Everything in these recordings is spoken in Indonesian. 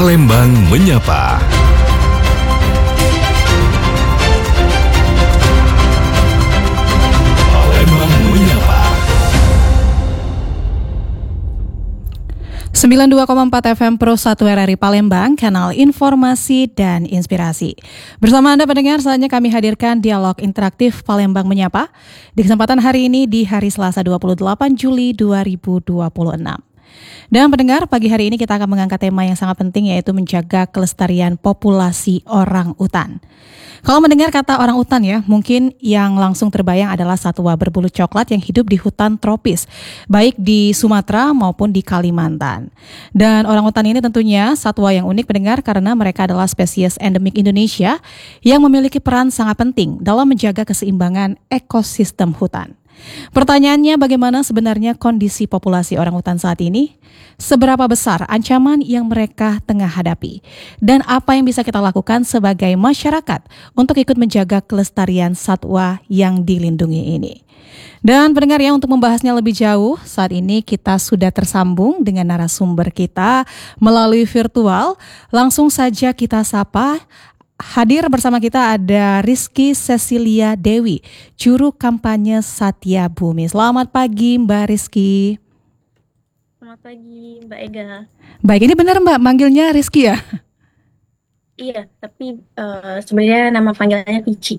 Palembang Menyapa. Palembang Menyapa. 92,4 FM Pro 1 RRI Palembang, kanal informasi dan inspirasi. Bersama Anda pendengar, saatnya kami hadirkan dialog interaktif Palembang Menyapa di kesempatan hari ini di hari Selasa 28 Juli 2026. Dan pendengar, pagi hari ini kita akan mengangkat tema yang sangat penting, yaitu menjaga kelestarian populasi orang utan. Kalau mendengar kata orang utan ya, mungkin yang langsung terbayang adalah satwa berbulu coklat yang hidup di hutan tropis, baik di Sumatera maupun di Kalimantan. Dan orang utan ini tentunya satwa yang unik pendengar karena mereka adalah spesies endemik Indonesia yang memiliki peran sangat penting dalam menjaga keseimbangan ekosistem hutan. Pertanyaannya, bagaimana sebenarnya kondisi populasi orangutan saat ini? Seberapa besar ancaman yang mereka tengah hadapi? Dan apa yang bisa kita lakukan sebagai masyarakat untuk ikut menjaga kelestarian satwa yang dilindungi ini? Dan pendengar ya, untuk membahasnya lebih jauh, saat ini kita sudah tersambung dengan narasumber kita melalui virtual. Langsung saja kita sapa. Hadir bersama kita ada Rizky Cecilia Dewi, juru kampanye Satya Bumi. Selamat pagi Mbak Rizky. Selamat pagi Mbak Ega. Baik, ini benar Mbak manggilnya Rizky ya? Iya, tapi sebenarnya nama panggilannya Ici.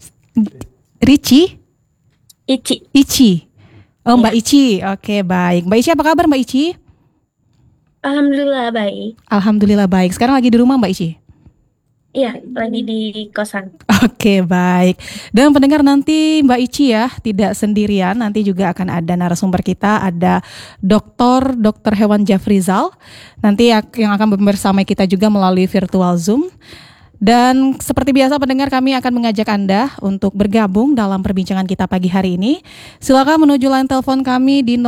Ricci? Ici. Ici. Oh Mbak Iya. Ici, oke baik. Mbak Ici apa kabar Mbak Ici? Alhamdulillah baik. Alhamdulillah baik. Sekarang lagi di rumah Mbak Ici? Iya, lagi di kosan. Oke baik. Dan pendengar, nanti Mbak Ici ya tidak sendirian, nanti juga akan ada narasumber kita, ada Dr. Hewan Jafrizal nanti yang akan bersama kita juga melalui virtual Zoom. Dan seperti biasa pendengar, kami akan mengajak Anda untuk bergabung dalam perbincangan kita pagi hari ini. Silakan menuju line telepon kami di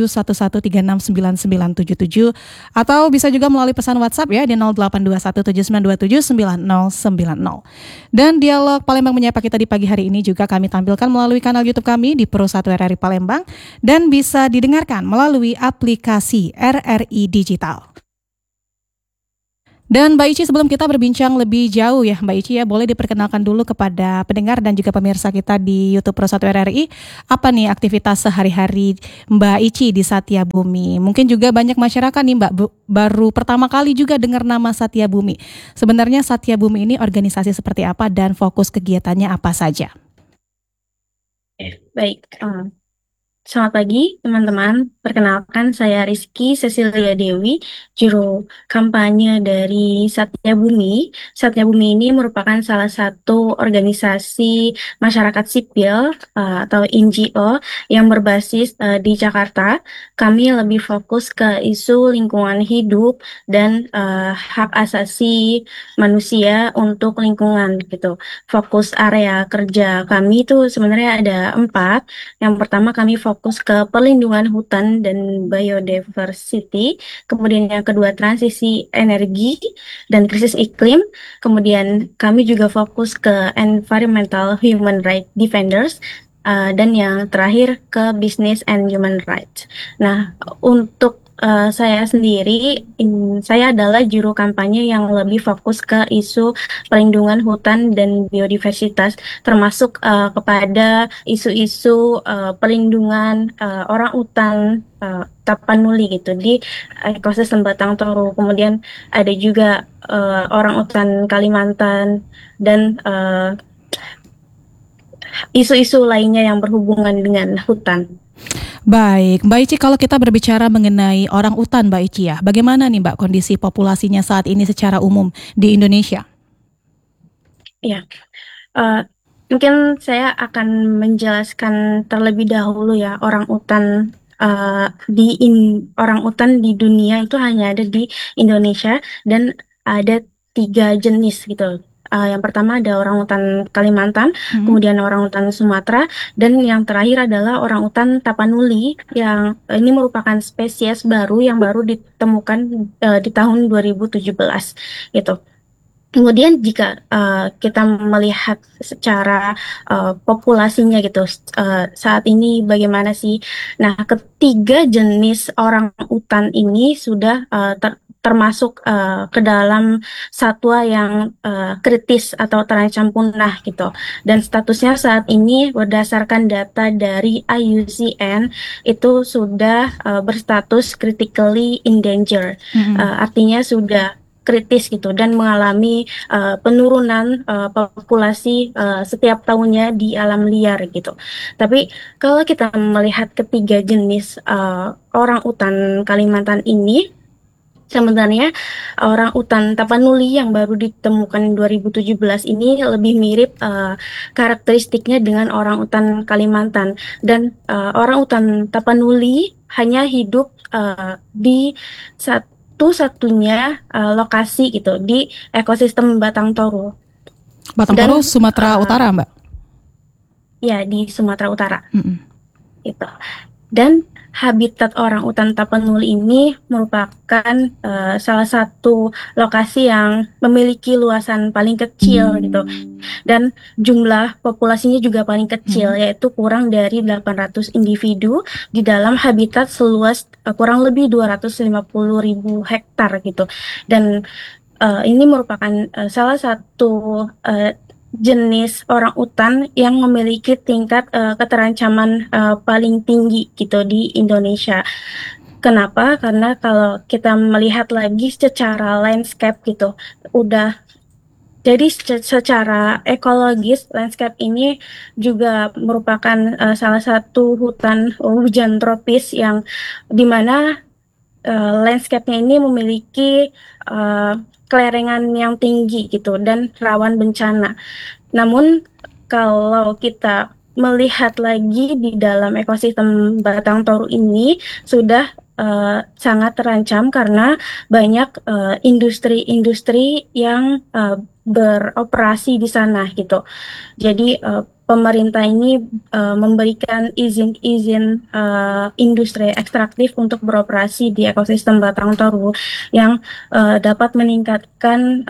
0711369977 atau bisa juga melalui pesan WhatsApp ya di 082179279090. Dan dialog Palembang Menyapa kita di pagi hari ini juga kami tampilkan melalui kanal YouTube kami di Pro 1 RRI Palembang dan bisa didengarkan melalui aplikasi RRI Digital. Dan Mbak Ici, sebelum kita berbincang lebih jauh ya Mbak Ici ya, boleh diperkenalkan dulu kepada pendengar dan juga pemirsa kita di YouTube Pro 1 RRI, apa nih aktivitas sehari-hari Mbak Ici di Satya Bumi? Mungkin juga banyak masyarakat nih Mbak baru pertama kali juga dengar nama Satya Bumi. Sebenarnya Satya Bumi ini organisasi seperti apa dan fokus kegiatannya apa saja? Baik. Selamat pagi teman-teman, perkenalkan saya Rizky Cecilia Dewi, juru kampanye dari Satya Bumi. Satya Bumi ini merupakan salah satu organisasi masyarakat sipil atau NGO yang berbasis di Jakarta. Kami lebih fokus ke isu lingkungan hidup dan hak asasi manusia untuk lingkungan gitu. Fokus area kerja kami itu sebenarnya ada 4. Yang pertama, kami fokus ke perlindungan hutan dan biodiversity. Kemudian yang kedua, transisi energi dan krisis iklim. Kemudian kami juga fokus ke environmental human rights defenders. Dan yang terakhir ke business and human rights. Nah, untuk saya sendiri, saya adalah juru kampanye yang lebih fokus ke isu perlindungan hutan dan biodiversitas, termasuk kepada isu-isu perlindungan orang utan Tapanuli gitu di ekosistem Batang Toru. Kemudian ada juga orang utan Kalimantan dan isu-isu lainnya yang berhubungan dengan hutan. Baik, Mbak Ici, kalau kita berbicara mengenai orang utan Mbak Ici ya, bagaimana nih Mbak kondisi populasinya saat ini secara umum di Indonesia? Ya, mungkin saya akan menjelaskan terlebih dahulu ya, orang utan di dunia itu hanya ada di Indonesia dan ada 3 jenis gitu. Yang pertama ada orangutan Kalimantan, kemudian orangutan Sumatera, dan yang terakhir adalah orangutan Tapanuli yang ini merupakan spesies baru yang baru ditemukan di tahun 2017 gitu. Kemudian jika kita melihat secara populasinya gitu, saat ini bagaimana sih? Nah, ketiga jenis orang utan ini sudah termasuk ke dalam satwa yang kritis atau terancam punah gitu. Dan statusnya saat ini berdasarkan data dari IUCN itu sudah berstatus critically endangered. Artinya sudah kritis gitu dan mengalami penurunan populasi setiap tahunnya di alam liar gitu. Tapi kalau kita melihat ketiga jenis orang utan Kalimantan ini, sebenarnya orang utan Tapanuli yang baru ditemukan 2017 ini lebih mirip karakteristiknya dengan orang utan Kalimantan. Dan orang utan Tapanuli hanya hidup di satu-satunya lokasi gitu di ekosistem Batang Toru. Batang Dan Toru, Sumatera Utara, Mbak. ya di Sumatera Utara Mm-mm. gitu. Dan habitat orang utan Tapanuli ini merupakan salah satu lokasi yang memiliki luasan paling kecil gitu. Dan jumlah populasinya juga paling kecil, yaitu kurang dari 800 individu di dalam habitat seluas kurang lebih 250.000 hektar gitu. Dan ini merupakan salah satu jenis orang utan yang memiliki tingkat keterancaman paling tinggi gitu di Indonesia. Kenapa? Karena kalau kita melihat lagi secara landscape gitu, udah jadi secara ekologis landscape ini juga merupakan salah satu hutan hujan tropis yang dimana landscape-nya ini memiliki kelerengan yang tinggi gitu dan rawan bencana. Namun kalau kita melihat lagi di dalam ekosistem Batang Toru ini sudah sangat terancam karena banyak industri-industri yang beroperasi di sana gitu. Jadi pemerintah ini memberikan izin-izin industri ekstraktif untuk beroperasi di ekosistem Batang Toru yang dapat meningkatkan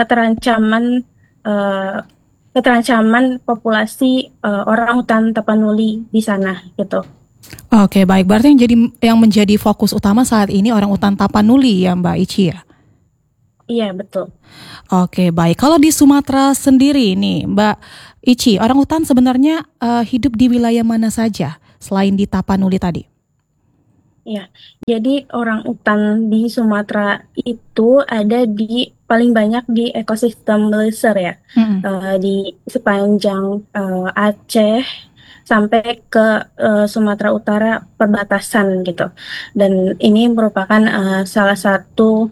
keterancaman populasi orangutan Tapanuli di sana gitu. Oke, baik. Berarti yang menjadi fokus utama saat ini orang utan Tapanuli ya, Mbak Ici ya? Iya, betul. Oke, baik. Kalau di Sumatera sendiri nih, Mbak Ici, orang utan sebenarnya hidup di wilayah mana saja selain di Tapanuli tadi? Ya, jadi orang utan di Sumatera itu ada di paling banyak di ekosistem Lesser ya, di sepanjang Aceh sampai ke Sumatera Utara perbatasan gitu. Dan ini merupakan salah satu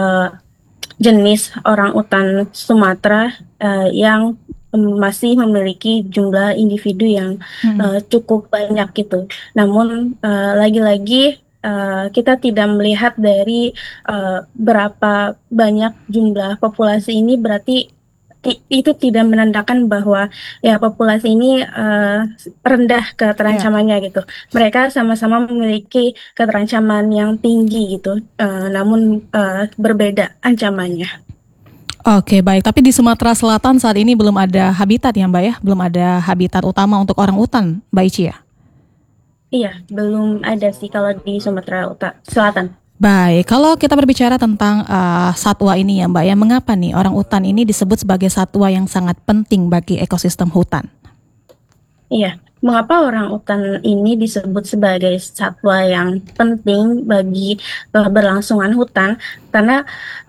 jenis orang utan Sumatera yang masih memiliki jumlah individu yang cukup banyak gitu. Namun lagi-lagi kita tidak melihat dari berapa banyak jumlah populasi ini, berarti itu tidak menandakan bahwa ya populasi ini rendah keterancamannya gitu. Mereka sama-sama memiliki keterancaman yang tinggi gitu, namun berbeda ancamannya. Oke, baik. Tapi di Sumatera Selatan saat ini belum ada habitat ya, Mbak ya? Belum ada habitat utama untuk orang utan, Mbak Ici ya? Iya, belum ada sih kalau di Sumatera Selatan. Baik, kalau kita berbicara tentang satwa ini ya Mbak ya, mengapa nih orang utan ini disebut sebagai satwa yang sangat penting bagi ekosistem hutan? Iya, mengapa orang utan ini disebut sebagai satwa yang penting bagi keberlangsungan hutan? Karena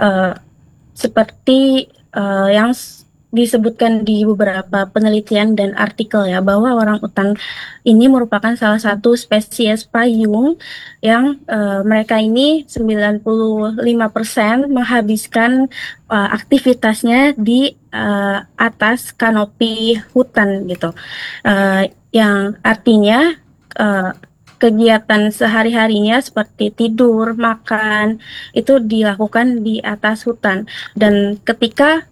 seperti yang disebutkan di beberapa penelitian dan artikel ya, bahwa orang utan ini merupakan salah satu spesies payung yang mereka ini 95% menghabiskan aktivitasnya di atas kanopi hutan gitu. Yang artinya kegiatan sehari-harinya seperti tidur, makan itu dilakukan di atas hutan. Dan ketika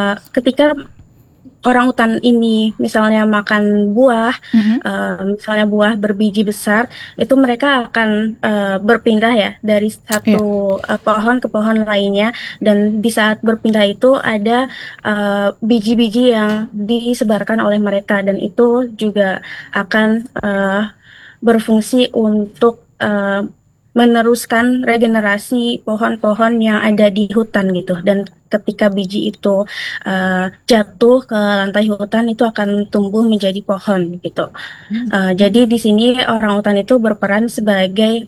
orang utan ini misalnya makan buah, misalnya buah berbiji besar, itu mereka akan berpindah ya dari satu pohon ke pohon lainnya, dan di saat berpindah itu ada biji-biji yang disebarkan oleh mereka, dan itu juga akan berfungsi untuk meneruskan regenerasi pohon-pohon yang ada di hutan gitu. Dan ketika biji itu jatuh ke lantai hutan itu akan tumbuh menjadi pohon gitu. Jadi di sini orang hutan itu berperan sebagai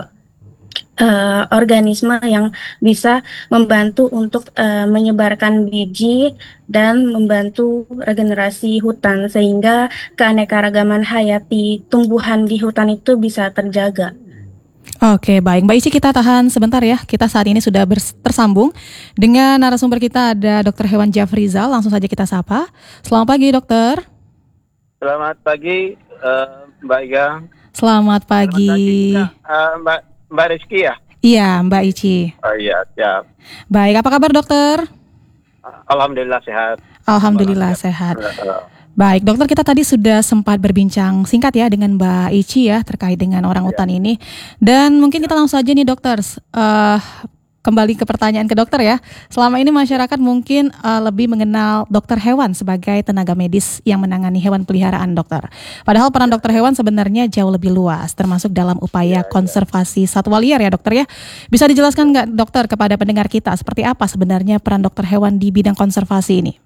organisme yang bisa membantu untuk menyebarkan biji dan membantu regenerasi hutan sehingga keanekaragaman hayati tumbuhan di hutan itu bisa terjaga. Oke, baik. Mbak Ici, kita tahan sebentar ya. Kita saat ini sudah tersambung dengan narasumber kita, ada Dr. Hewan Jafrizal. Langsung saja kita sapa. Selamat pagi, dokter. Selamat pagi, Mbak Iga. Selamat Selamat pagi. pagi juga, Mbak Rizky ya? Iya, Mbak Ici. Oh iya, siap. Baik, apa kabar dokter? Alhamdulillah sehat. Alhamdulillah sehat. Baik, dokter, kita tadi sudah sempat berbincang singkat ya dengan Mbak Ici ya terkait dengan orang hutan ini. Dan mungkin kita langsung saja nih dokter, kembali ke pertanyaan ke dokter ya. Selama ini masyarakat mungkin lebih mengenal dokter hewan sebagai tenaga medis yang menangani hewan peliharaan, dokter. Padahal peran dokter hewan sebenarnya jauh lebih luas, termasuk dalam upaya konservasi satwa liar ya dokter ya. Bisa dijelaskan nggak dokter kepada pendengar kita seperti apa sebenarnya peran dokter hewan di bidang konservasi ini?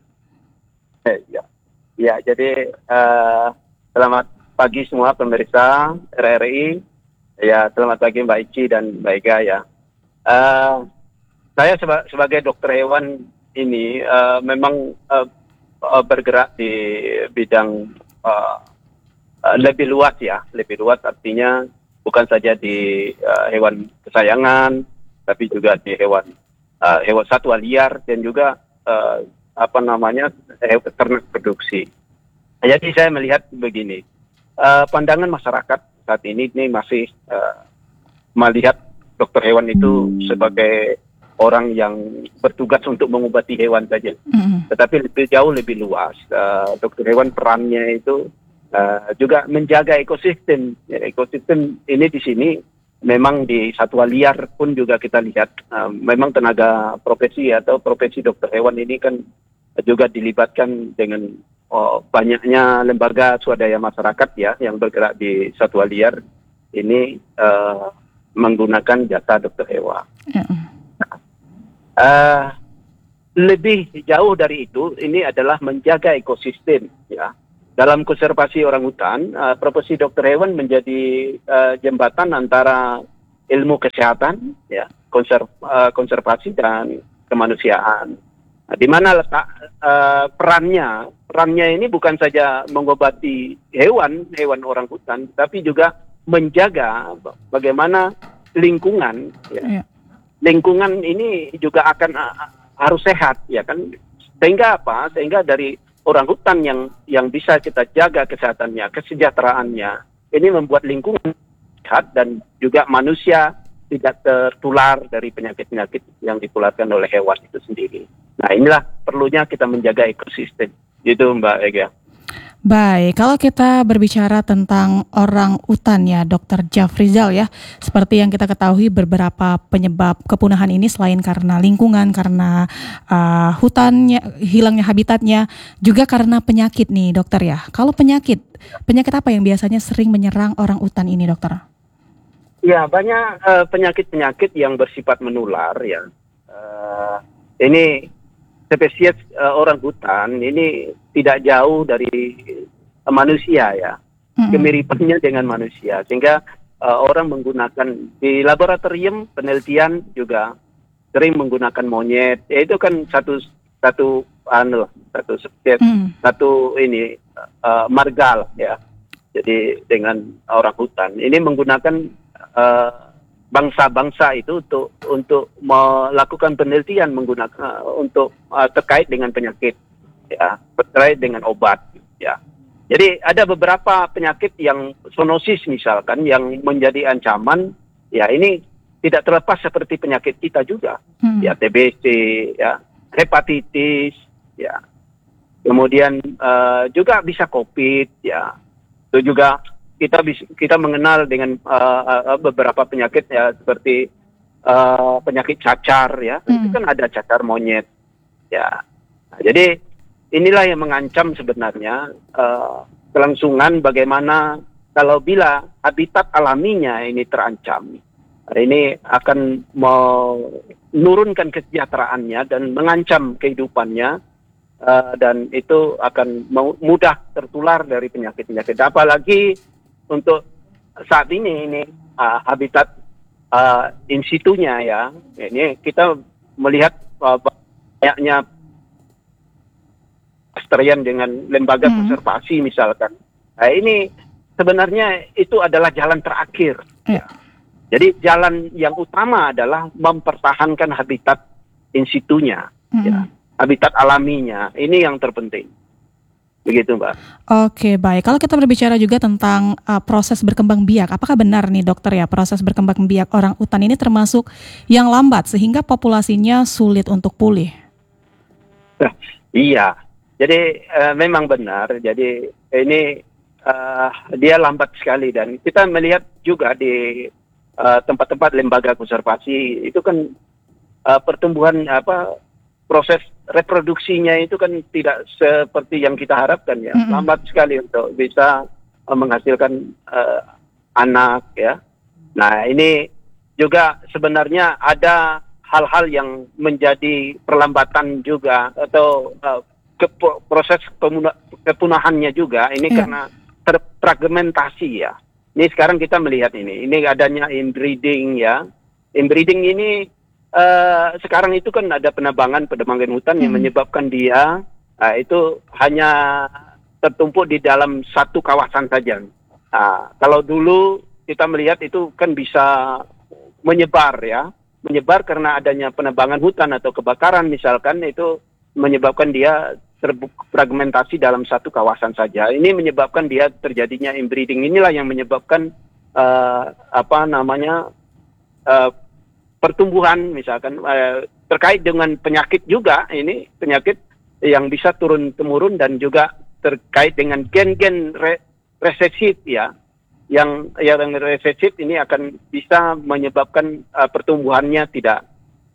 Ya, jadi selamat pagi semua pemirsa RRI. Ya, selamat pagi Mbak Ici dan Mbak Iga ya. Saya sebagai dokter hewan ini memang bergerak di bidang lebih luas ya, lebih luas artinya bukan saja di hewan kesayangan, tapi juga di hewan satwa liar dan juga ternak produksi. Jadi saya melihat begini, pandangan masyarakat saat ini masih melihat dokter hewan itu sebagai orang yang bertugas untuk mengobati hewan saja. Tetapi jauh lebih luas. Dokter hewan perannya itu juga menjaga ekosistem. Ya, ekosistem ini di sini memang di satwa liar pun juga kita lihat memang tenaga profesi atau profesi dokter hewan ini kan juga dilibatkan dengan banyaknya lembaga swadaya masyarakat ya yang bergerak di satwa liar ini menggunakan jasa dokter hewan. Lebih jauh dari itu, ini adalah menjaga ekosistem ya. Dalam konservasi orang hutan, profesi dokter hewan menjadi jembatan antara ilmu kesehatan, ya, konservasi dan kemanusiaan. Di mana letak perannya ini bukan saja mengobati hewan orang hutan, tapi juga menjaga bagaimana lingkungan, ya. Lingkungan ini juga akan harus sehat, ya kan? Sehingga apa? Sehingga dari orang hutan yang bisa kita jaga kesehatannya, kesejahteraannya, ini membuat lingkungan sehat dan juga manusia tidak tertular dari penyakit-penyakit yang ditularkan oleh hewan itu sendiri. Nah, inilah perlunya kita menjaga ekosistem. Gitu Mbak Ega. Baik, kalau kita berbicara tentang orang hutan ya, Dr. Jafrizal ya, seperti yang kita ketahui beberapa penyebab kepunahan ini selain karena lingkungan, karena hutannya, hilangnya habitatnya, juga karena penyakit nih dokter ya. Kalau penyakit apa yang biasanya sering menyerang orang hutan ini dokter? Ya, banyak penyakit-penyakit yang bersifat menular ya. Ini spesies orang hutan ini tidak jauh dari manusia ya, kemiripannya dengan manusia, sehingga orang menggunakan di laboratorium penelitian juga sering menggunakan monyet. Itu kan satu spesies, margal ya. Jadi dengan orang hutan ini menggunakan bangsa-bangsa itu untuk melakukan penelitian menggunakan untuk terkait dengan penyakit ya, terkait dengan obat ya. Jadi ada beberapa penyakit yang zoonosis misalkan yang menjadi ancaman ya, ini tidak terlepas seperti penyakit kita juga ya, TBC ya, hepatitis ya. Kemudian juga bisa COVID ya. Itu juga kita mengenal dengan beberapa penyakit ya, seperti penyakit cacar ya, itu kan ada cacar monyet ya. Nah, jadi inilah yang mengancam sebenarnya kelangsungan bagaimana kalau bila habitat alaminya ini terancam, ini akan menurunkan kesejahteraannya dan mengancam kehidupannya, dan itu akan mudah tertular dari penyakit-penyakit. Apalagi untuk saat ini habitat in situnya ya, ini kita melihat banyaknya pelestarian dengan lembaga konservasi misalkan. Nah, ini sebenarnya itu adalah jalan terakhir. Ya. Jadi jalan yang utama adalah mempertahankan habitat in situnya, ya, habitat alaminya. Ini yang terpenting. Begitu, Mbak. Oke, baik. Kalau kita berbicara juga tentang proses berkembang biak, apakah benar nih dokter ya, proses berkembang biak orang utan ini termasuk yang lambat sehingga populasinya sulit untuk pulih? Iya. Jadi memang benar. Jadi ini dia lambat sekali, dan kita melihat juga di tempat-tempat lembaga konservasi itu kan pertumbuhan proses reproduksinya itu kan tidak seperti yang kita harapkan ya, lambat sekali untuk bisa menghasilkan anak ya. Nah, ini juga sebenarnya ada hal-hal yang menjadi perlambatan juga, atau proses kepunahannya juga ini karena terfragmentasi ya. Ini sekarang kita melihat ini adanya inbreeding ya. Inbreeding ini sekarang itu kan ada penebangan hutan yang menyebabkan dia itu hanya tertumpuk di dalam satu kawasan saja. Kalau dulu kita melihat itu kan bisa menyebar karena adanya penebangan hutan atau kebakaran misalkan, itu menyebabkan dia terfragmentasi dalam satu kawasan saja. Ini menyebabkan dia terjadinya inbreeding. Inilah yang menyebabkan pertumbuhan misalkan terkait dengan penyakit juga. Ini penyakit yang bisa turun-temurun dan juga terkait dengan gen-gen resesif ya. Yang resesif ini akan bisa menyebabkan pertumbuhannya tidak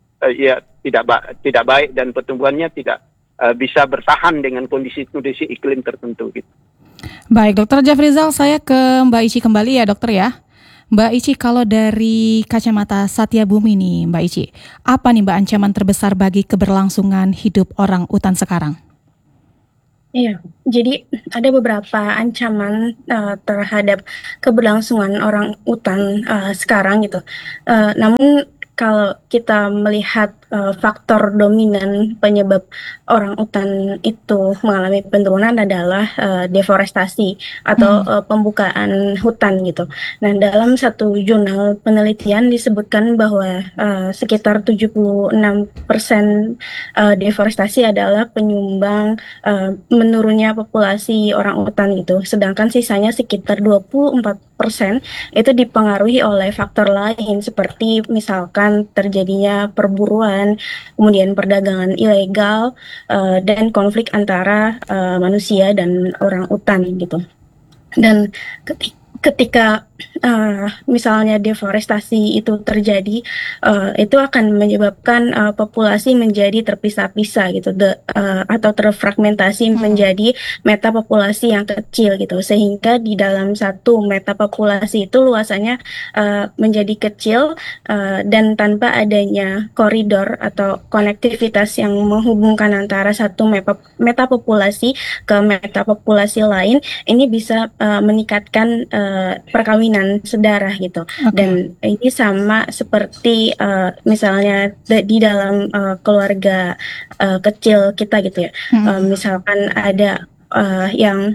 baik, dan pertumbuhannya tidak bisa bertahan dengan kondisi-kondisi iklim tertentu gitu. Baik, Dokter Jafrizal, saya ke Mbak Ici kembali ya, dokter ya. Mbak Ici, kalau dari kacamata Satya Bumi nih, Mbak Ici, apa nih Mbak ancaman terbesar bagi keberlangsungan hidup orang utan sekarang? Iya, jadi ada beberapa ancaman terhadap keberlangsungan orang utan sekarang gitu. Namun kalau kita melihat faktor dominan penyebab orang utan itu mengalami penurunan adalah deforestasi atau pembukaan hutan gitu. Nah, dalam satu jurnal penelitian disebutkan bahwa sekitar 76% deforestasi adalah penyumbang menurunnya populasi orang utan gitu. Sedangkan sisanya sekitar 24% itu dipengaruhi oleh faktor lain seperti misalkan terjadinya perburuan, kemudian perdagangan ilegal, dan konflik antara manusia dan orang utan gitu. Dan ketika misalnya deforestasi itu terjadi, itu akan menyebabkan populasi menjadi terpisah-pisah gitu, atau terfragmentasi menjadi metapopulasi yang kecil gitu, sehingga di dalam satu metapopulasi itu luasannya menjadi kecil, dan tanpa adanya koridor atau konektivitas yang menghubungkan antara satu metapopulasi ke metapopulasi lain, ini bisa meningkatkan perkawinan sedarah gitu. Dan ini sama seperti misalnya di dalam keluarga kecil kita gitu ya. Misalkan ada yang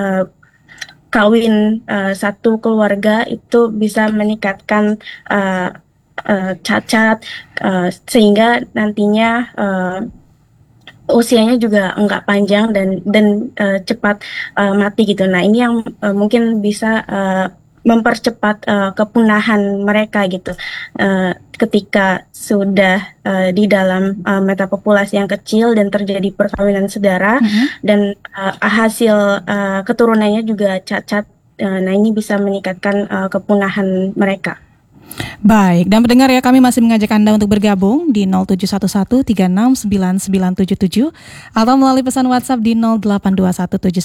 kawin satu keluarga, itu bisa meningkatkan cacat, sehingga nantinya usianya juga enggak panjang dan cepat mati gitu. Nah, ini yang mungkin bisa mempercepat kepunahan mereka gitu. Ketika sudah di dalam metapopulasi yang kecil dan terjadi perkawinan sedara, dan hasil keturunannya juga cacat. Nah, ini bisa meningkatkan kepunahan mereka. Baik, dan pendengar ya, kami masih mengajak Anda untuk bergabung di 0711369977 atau melalui pesan WhatsApp di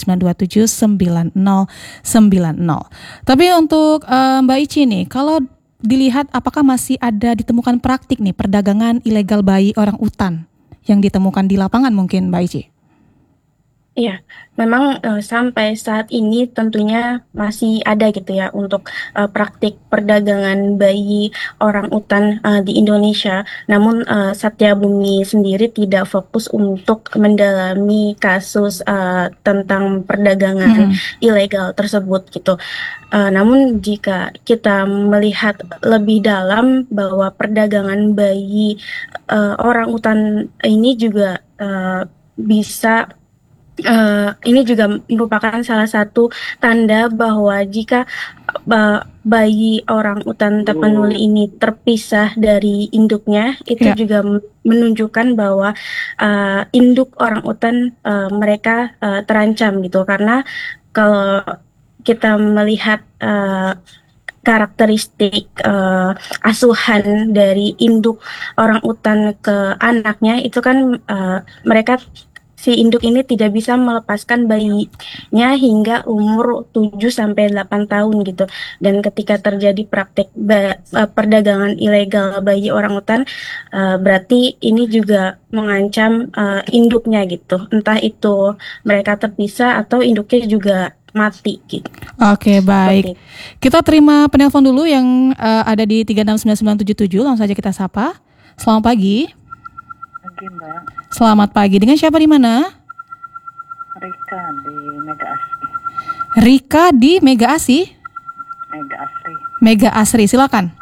082179279090. Tapi untuk Mbak Ici nih, kalau dilihat apakah masih ada ditemukan praktik nih perdagangan ilegal bayi orang utan yang ditemukan di lapangan mungkin Mbak Ici? Iya, memang sampai saat ini tentunya masih ada gitu ya untuk praktik perdagangan bayi orang utan di Indonesia. Namun Satya Bumi sendiri tidak fokus untuk mendalami kasus tentang perdagangan ilegal tersebut gitu. Namun jika kita melihat lebih dalam bahwa perdagangan bayi orang utan ini juga bisa ini juga merupakan salah satu tanda bahwa jika bayi orang utan tapanuli ini terpisah dari induknya, itu juga menunjukkan bahwa induk orang utan mereka terancam gitu. Karena kalau kita melihat karakteristik asuhan dari induk orang utan ke anaknya, itu kan mereka si induk ini tidak bisa melepaskan bayinya hingga umur 7-8 tahun gitu. Dan ketika terjadi praktik perdagangan ilegal bayi orang utan, berarti ini juga mengancam induknya gitu. Entah itu mereka terpisah atau induknya juga mati gitu. Oke, baik. Kita terima penelpon dulu yang ada di 369977. Langsung saja kita sapa. Selamat pagi. Pagi, Mbak. Selamat pagi. Dengan siapa di mana? Rika di Mega Asri. Rika di Mega Asri. Mega Asri. Mega Asri, silakan.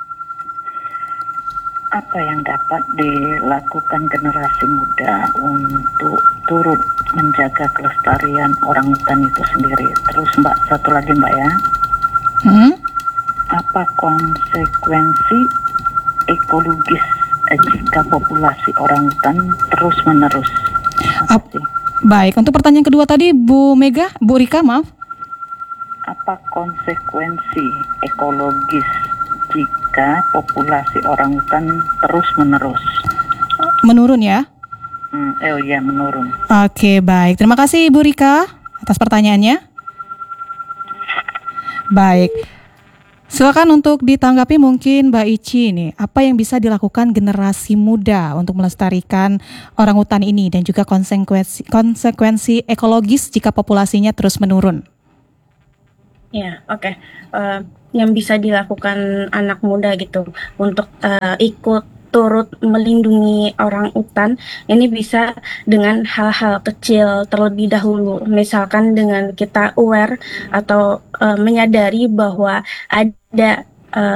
Apa yang dapat dilakukan generasi muda untuk turut menjaga kelestarian orang hutan itu sendiri? Terus Mbak, satu lagi Mbak ya. Apa konsekuensi ekologis jika populasi orang hutan terus menerus? Baik, untuk pertanyaan kedua tadi Bu Rika maaf. Apa konsekuensi ekologis jika populasi orang hutan terus menerus? Menurun ya? Ya menurun. Oke, baik. Terima kasih Bu Rika atas pertanyaannya. Baik. Silakan untuk ditanggapi mungkin Mbak Ici nih, apa yang bisa dilakukan generasi muda untuk melestarikan orang hutan ini dan juga konsekuensi ekologis jika populasinya terus menurun? Ya, oke. Yang bisa dilakukan anak muda gitu untuk ikut turut melindungi orang utan ini bisa dengan hal-hal kecil terlebih dahulu, misalkan dengan kita aware atau menyadari bahwa ada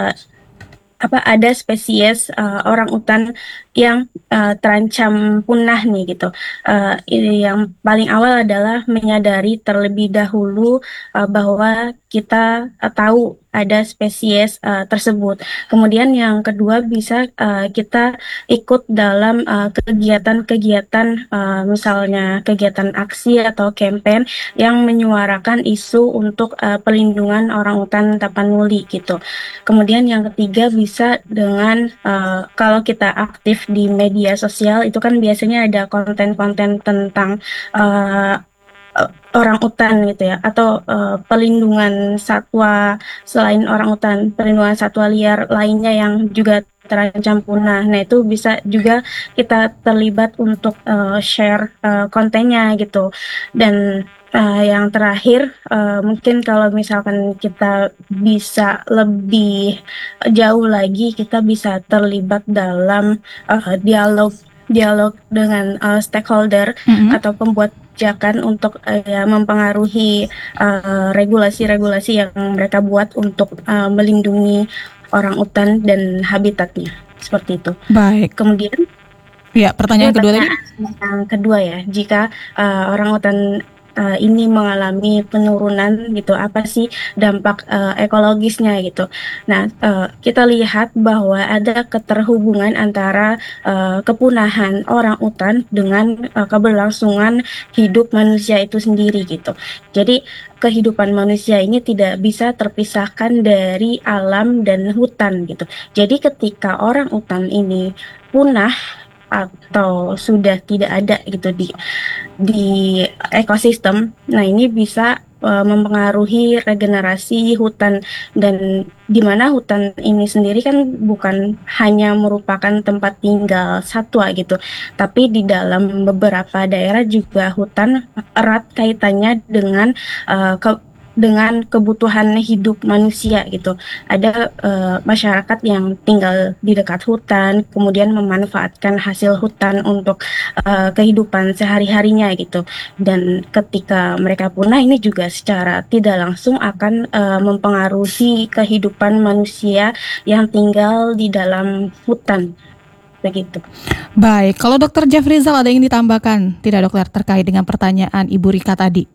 ada spesies orang utan yang terancam punah nih gitu. Yang paling awal adalah menyadari terlebih dahulu bahwa kita tahu ada spesies tersebut. Kemudian yang kedua bisa kita ikut dalam kegiatan-kegiatan misalnya kegiatan aksi atau campaign yang menyuarakan isu untuk pelindungan orang utan Tapanuli gitu. Kemudian yang ketiga bisa dengan kalau kita aktif di media sosial itu kan biasanya ada konten-konten tentang orang utan gitu ya, atau pelindungan satwa selain orang utan, pelindungan satwa liar lainnya yang juga terancam punah. Nah itu bisa juga kita terlibat untuk share kontennya gitu. Dan yang terakhir mungkin kalau misalkan kita bisa lebih jauh lagi, kita bisa terlibat dalam dialog dengan stakeholder atau pembuat kebijakan untuk mempengaruhi regulasi-regulasi yang mereka buat untuk melindungi orang utan dan habitatnya, seperti itu. Baik. Kemudian pertanyaan kedua tadi. Yang kedua ya, jika orang utan ini mengalami penurunan gitu, apa sih dampak ekologisnya gitu. Nah, kita lihat bahwa ada keterhubungan antara kepunahan orang utan dengan keberlangsungan hidup manusia itu sendiri gitu. Jadi kehidupan manusia ini tidak bisa terpisahkan dari alam dan hutan gitu. Jadi ketika orang utan ini punah, atau sudah tidak ada gitu di ekosistem. Nah, ini bisa mempengaruhi regenerasi hutan, dan di mana hutan ini sendiri kan bukan hanya merupakan tempat tinggal satwa gitu, tapi di dalam beberapa daerah juga hutan erat kaitannya dengan dengan kebutuhan hidup manusia gitu. Ada masyarakat yang tinggal di dekat hutan, kemudian memanfaatkan hasil hutan untuk kehidupan sehari-harinya gitu. Dan ketika mereka punah, ini juga secara tidak langsung akan mempengaruhi kehidupan manusia yang tinggal di dalam hutan. Begitu. Baik, kalau Dokter Jafrizal ada yang ditambahkan tidak dokter terkait dengan pertanyaan Ibu Rika tadi?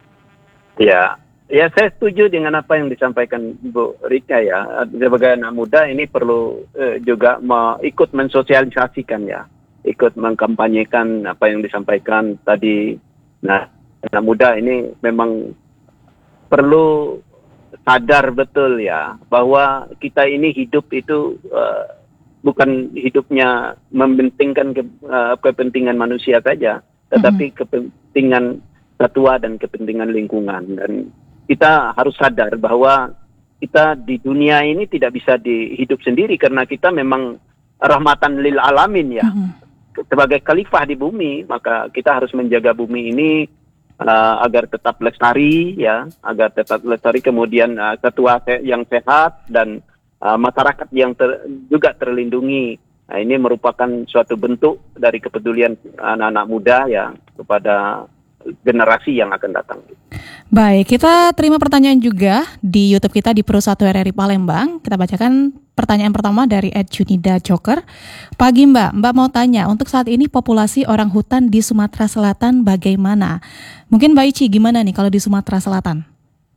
Ya, saya setuju dengan apa yang disampaikan Bu Rika ya. Sebagai anak muda ini perlu juga ikut mensosialisasikan ya, ikut mengkampanyekan apa yang disampaikan tadi. Nah, anak muda ini memang perlu sadar betul ya bahwa kita ini hidup itu bukan hidupnya mementingkan kepentingan manusia saja, tetapi kepentingan satwa dan kepentingan lingkungan. Dan kita harus sadar bahwa kita di dunia ini tidak bisa hidup sendiri karena kita memang rahmatan lil alamin ya. Sebagai khalifah di bumi, maka kita harus menjaga bumi ini agar tetap lestari ya, agar tetap lestari, kemudian satwa yang sehat dan masyarakat yang juga terlindungi. Nah, ini merupakan suatu bentuk dari kepedulian anak-anak muda ya kepada generasi yang akan datang. Baik, kita terima pertanyaan juga di YouTube kita di Pro 1 RRI Palembang. Kita bacakan pertanyaan pertama dari @Junida Joker. Pagi Mbak mau tanya, untuk saat ini populasi orang hutan di Sumatera Selatan bagaimana? Mungkin Mbak Ici, gimana nih kalau di Sumatera Selatan?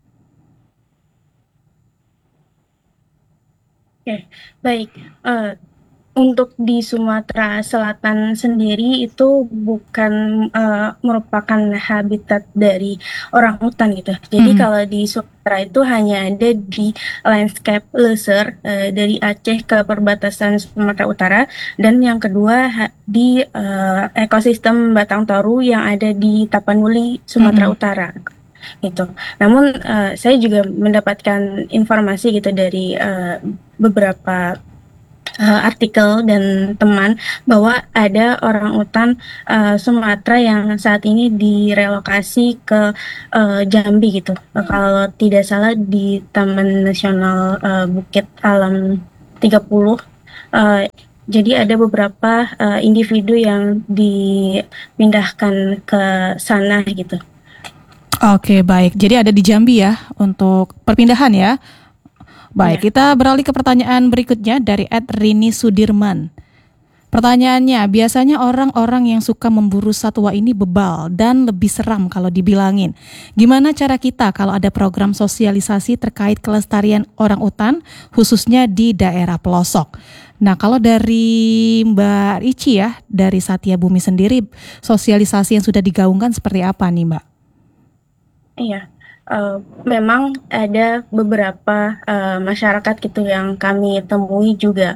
Oke, baik. Untuk di Sumatera Selatan sendiri itu bukan merupakan habitat dari orang hutan gitu. Jadi kalau di Sumatera itu hanya ada di landscape lesser dari Aceh ke perbatasan Sumatera Utara, dan yang kedua di ekosistem Batang Toru yang ada di Tapanuli, Sumatera Utara. Gitu. Namun saya juga mendapatkan informasi gitu dari beberapa artikel dan teman bahwa ada orang utan Sumatera yang saat ini direlokasi ke Jambi gitu. Kalau tidak salah di Taman Nasional Bukit Alam 30. Jadi ada beberapa individu yang dipindahkan ke sana gitu. Oke, baik. Jadi ada di Jambi ya untuk perpindahan ya. Baik, kita beralih ke pertanyaan berikutnya dari @Rini Sudirman. Pertanyaannya, biasanya orang-orang yang suka memburu satwa ini bebal dan lebih seram kalau dibilangin. Gimana cara kita kalau ada program sosialisasi terkait kelestarian orang utan, khususnya di daerah pelosok? Nah, kalau dari Mbak Ici ya, dari Satya Bumi sendiri, sosialisasi yang sudah digaungkan seperti apa nih Mbak? Iya. Memang ada beberapa masyarakat gitu yang kami temui juga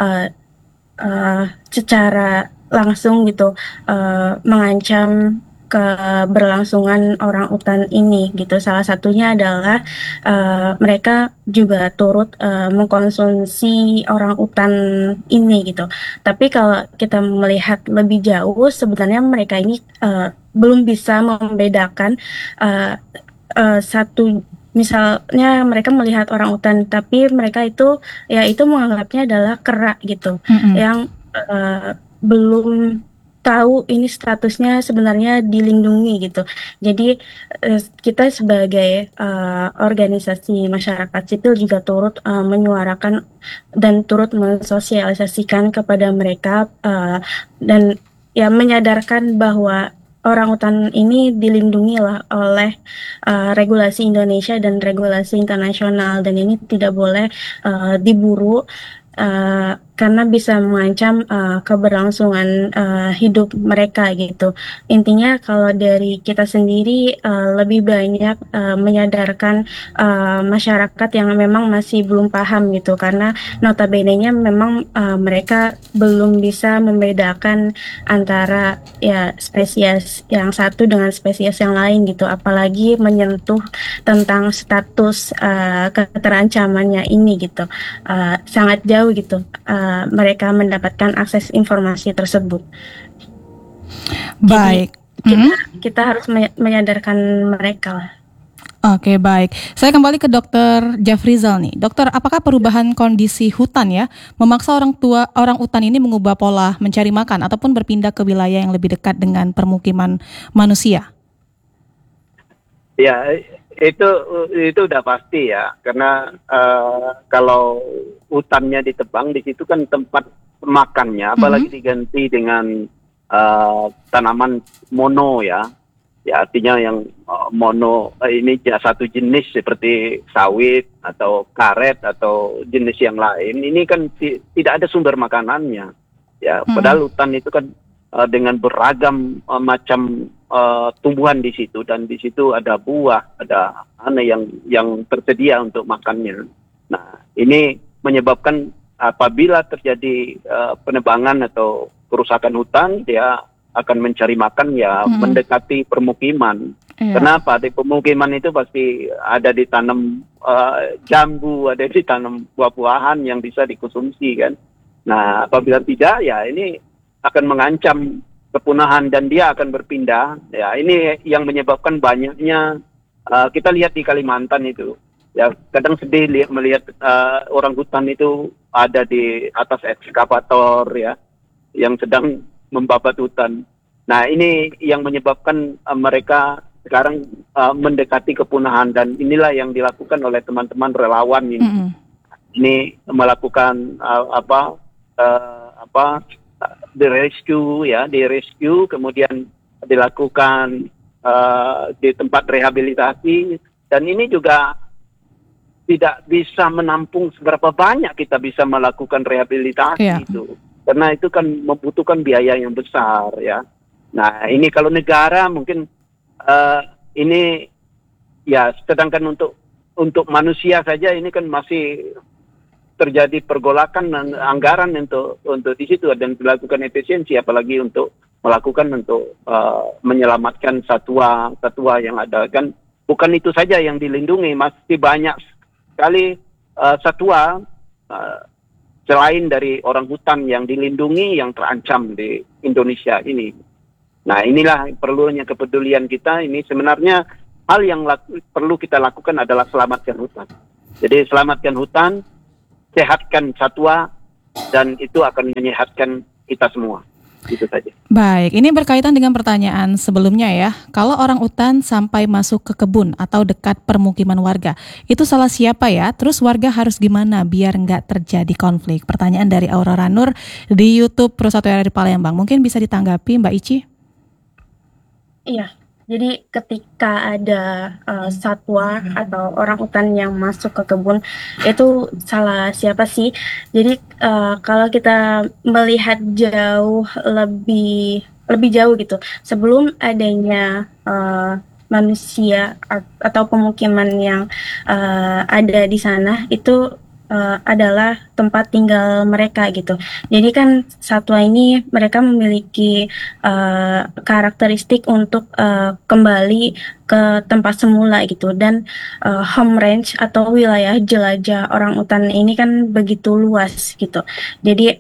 secara langsung gitu mengancam keberlangsungan orang utan ini gitu. Salah satunya adalah mereka juga turut mengkonsumsi orang utan ini gitu. Tapi kalau kita melihat lebih jauh, sebenarnya mereka ini belum bisa membedakan satu, misalnya mereka melihat orang utan tapi mereka itu menganggapnya adalah kera gitu, yang belum tahu ini statusnya sebenarnya dilindungi gitu. Jadi kita sebagai organisasi masyarakat sipil juga turut menyuarakan dan turut mensosialisasikan kepada mereka dan ya menyadarkan bahwa orang utan ini dilindungi lah oleh regulasi Indonesia dan regulasi internasional, dan ini tidak boleh diburu karena bisa mengancam keberlangsungan hidup mereka gitu. Intinya kalau dari kita sendiri lebih banyak menyadarkan masyarakat yang memang masih belum paham gitu, karena notabene-nya memang mereka belum bisa membedakan antara ya spesies yang satu dengan spesies yang lain gitu, apalagi menyentuh tentang status keterancamannya ini gitu. Sangat jauh gitu mereka mendapatkan akses informasi tersebut. Baik. Jadi kita harus menyadarkan mereka lah. Oke, baik. Saya kembali ke Dokter Jafrizal nih. Dokter, apakah perubahan kondisi hutan ya memaksa orang hutan ini mengubah pola mencari makan ataupun berpindah ke wilayah yang lebih dekat dengan permukiman manusia? Ya, itu udah pasti ya, karena kalau hutannya ditebang, di situ kan tempat makannya, apalagi diganti dengan tanaman mono ya. Ya, artinya yang mono ini satu jenis seperti sawit atau karet atau jenis yang lain. Ini kan tidak ada sumber makanannya. Ya, padahal hutan itu kan dengan beragam macam tumbuhan di situ, dan di situ ada buah, ada yang tersedia untuk makannya. Nah, ini menyebabkan apabila terjadi penebangan atau kerusakan hutan, dia akan mencari makan ya mendekati permukiman. Kenapa? Di pemukiman itu pasti ada ditanam jambu, ada ditanam buah-buahan yang bisa dikonsumsi kan. Nah, apabila tidak, ya ini akan mengancam kepunahan dan dia akan berpindah. Ya, ini yang menyebabkan banyaknya kita lihat di Kalimantan itu. Ya, kadang sedih melihat orang hutan itu ada di atas ekskavator ya, yang sedang membabat hutan. Nah, ini yang menyebabkan mereka sekarang mendekati kepunahan, dan inilah yang dilakukan oleh teman-teman relawan ini. Ini melakukan di rescue, kemudian dilakukan di tempat rehabilitasi, dan ini juga tidak bisa menampung seberapa banyak kita bisa melakukan rehabilitasi itu, karena itu kan membutuhkan biaya yang besar ya. Nah, ini kalau negara mungkin ini ya, sedangkan untuk manusia saja ini kan masih terjadi pergolakan dan anggaran untuk di situ dan dilakukan efisiensi, apalagi untuk melakukan untuk menyelamatkan satwa yang ada kan. Bukan itu saja yang dilindungi, masih banyak sekali satwa selain dari orang hutan yang dilindungi yang terancam di Indonesia ini. Nah, inilah perlunya kepedulian kita. Ini sebenarnya hal yang perlu kita lakukan adalah selamatkan hutan. Jadi selamatkan hutan, sehatkan satwa, dan itu akan menyehatkan kita semua. Itu saja. Baik, ini berkaitan dengan pertanyaan sebelumnya ya. Kalau orang utan sampai masuk ke kebun atau dekat permukiman warga, itu salah siapa ya? Terus warga harus gimana biar nggak terjadi konflik? Pertanyaan dari Aurora Nur di YouTube Pro 1 RRI Palembang. Mungkin bisa ditanggapi Mbak Ici? Iya. Jadi ketika ada satwa atau orang hutan yang masuk ke kebun, itu salah siapa sih? Jadi kalau kita melihat jauh lebih jauh gitu, sebelum adanya manusia atau pemukiman yang ada di sana, itu adalah tempat tinggal mereka gitu. Jadi kan satwa ini mereka memiliki karakteristik untuk kembali ke tempat semula gitu, dan home range atau wilayah jelajah orang utan ini kan begitu luas gitu. Jadi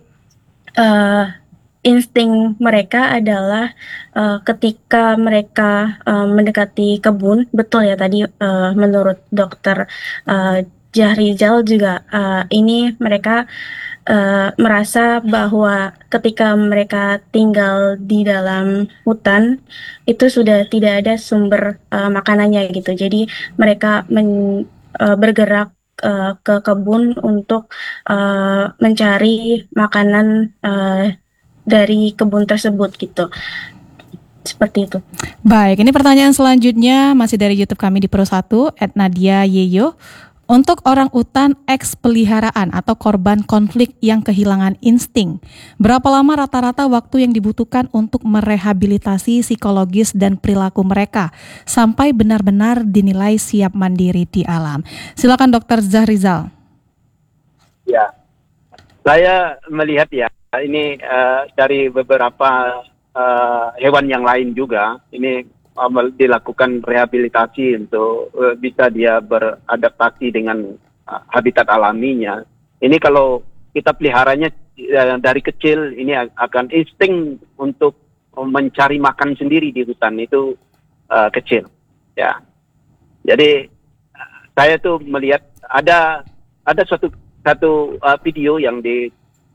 insting mereka adalah ketika mereka mendekati kebun, betul ya tadi menurut dokter Jahrizal juga ini mereka merasa bahwa ketika mereka tinggal di dalam hutan itu sudah tidak ada sumber makanannya gitu. Jadi mereka bergerak ke kebun untuk mencari makanan dari kebun tersebut gitu. Seperti itu. Baik, ini pertanyaan selanjutnya masih dari YouTube kami di Pro 1 @Nadia Yeyo. Untuk orang utan eks peliharaan atau korban konflik yang kehilangan insting, berapa lama rata-rata waktu yang dibutuhkan untuk merehabilitasi psikologis dan perilaku mereka sampai benar-benar dinilai siap mandiri di alam? Silakan Dr. Zahrizal. Ya, saya melihat ya, ini dari beberapa hewan yang lain juga, ini dilakukan rehabilitasi untuk bisa dia beradaptasi dengan habitat alaminya. Ini kalau kita peliharanya dari kecil, ini akan insting untuk mencari makan sendiri di hutan itu kecil. Ya, jadi saya tuh melihat ada suatu video yang di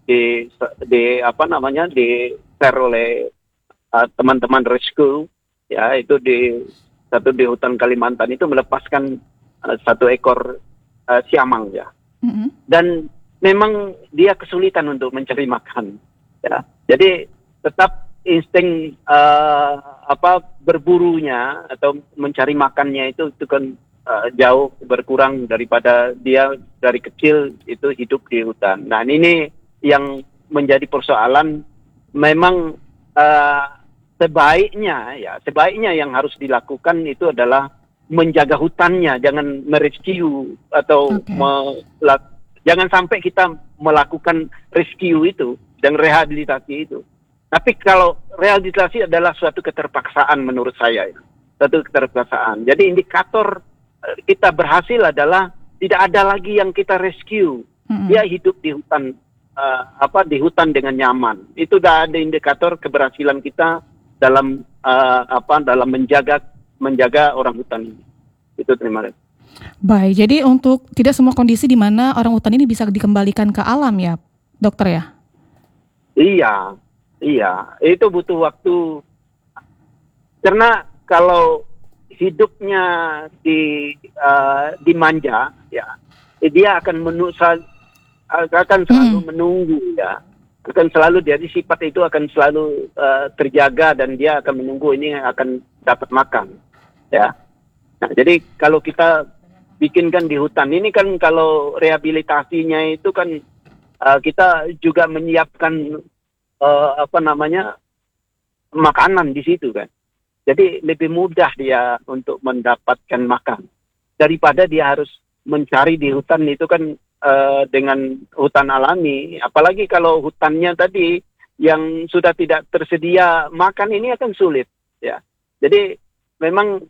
share oleh teman-teman rescue. Ya, itu di hutan Kalimantan itu melepaskan satu ekor siamang ya. Dan memang dia kesulitan untuk mencari makan. Ya. Jadi tetap insting berburunya atau mencari makannya itu kan jauh berkurang daripada dia dari kecil itu hidup di hutan. Nah, ini yang menjadi persoalan. Memang sebaiknya yang harus dilakukan itu adalah menjaga hutannya, jangan merescue atau jangan sampai kita melakukan rescue itu dan rehabilitasi itu. Tapi kalau rehabilitasi adalah suatu keterpaksaan menurut saya, suatu keterpaksaan. Jadi indikator kita berhasil adalah tidak ada lagi yang kita rescue. Dia hidup di hutan di hutan dengan nyaman. Itu sudah ada indikator keberhasilan kita dalam dalam menjaga orang hutan ini. Itu, terima kasih. Baik, jadi untuk tidak semua kondisi di mana orang hutan ini bisa dikembalikan ke alam ya, dokter ya? Iya, itu butuh waktu. Karena kalau hidupnya dimanja, ya, dia akan selalu menunggu ya. Akan selalu, jadi sifat itu akan selalu terjaga dan dia akan menunggu ini akan dapat makan ya. Nah, jadi kalau kita bikinkan di hutan ini kan, kalau rehabilitasinya itu kan kita juga menyiapkan makanan di situ kan. Jadi lebih mudah dia untuk mendapatkan makan daripada dia harus mencari di hutan itu kan. Dengan hutan alami, apalagi kalau hutannya tadi yang sudah tidak tersedia makan, ini akan sulit ya. Jadi memang